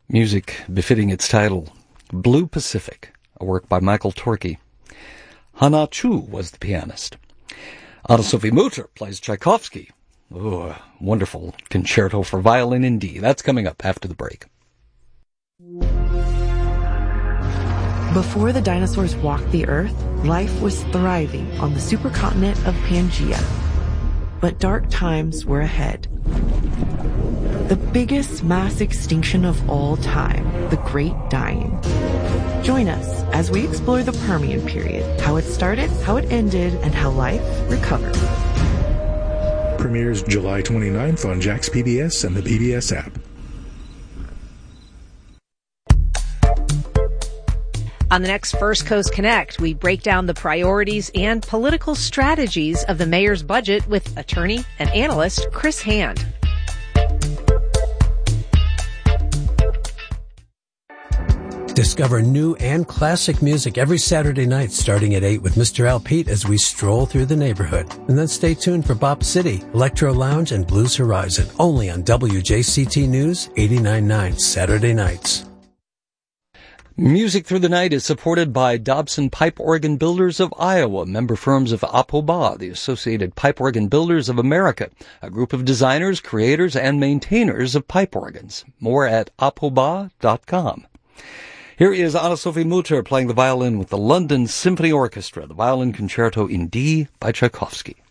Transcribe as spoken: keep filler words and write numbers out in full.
Music befitting its title, Blue Pacific, a work by Michael Torke. Hana Chu was the pianist. Anna-Sophie Mutter plays Tchaikovsky. Oh, a wonderful concerto for violin in D. That's coming up after the break. Before the dinosaurs walked the Earth, life was thriving on the supercontinent of Pangaea. But dark times were ahead. The biggest mass extinction of all time, the Great Dying. Join us as we explore the Permian period, how it started, how it ended, and how life recovered. Premieres July twenty-ninth on Jax P B S and the P B S app. On the next First Coast Connect, we break down the priorities and political strategies of the mayor's budget with attorney and analyst Chris Hand. Discover new and classic music every Saturday night starting at eight with Mister Al Pete as we stroll through the neighborhood. And then stay tuned for Bop City, Electro Lounge, and Blues Horizon, only on W J C T News eighty-nine point nine Saturday nights. Music Through the Night is supported by Dobson Pipe Organ Builders of Iowa, member firms of APOBA, the Associated Pipe Organ Builders of America, a group of designers, creators, and maintainers of pipe organs. More at apoba dot com. Here is Anna-Sophie Mutter playing the violin with the London Symphony Orchestra, the Violin Concerto in D by Tchaikovsky.